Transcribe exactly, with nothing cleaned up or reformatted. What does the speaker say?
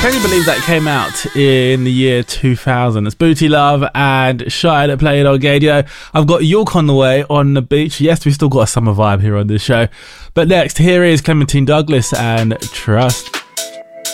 Can you believe that came out in the year two thousand? It's Booty Love and Shy that played on Gadio. I've got York on the way on the beach. Yes, we still got a summer vibe here on this show. But next, here is Clementine Douglas and Trust.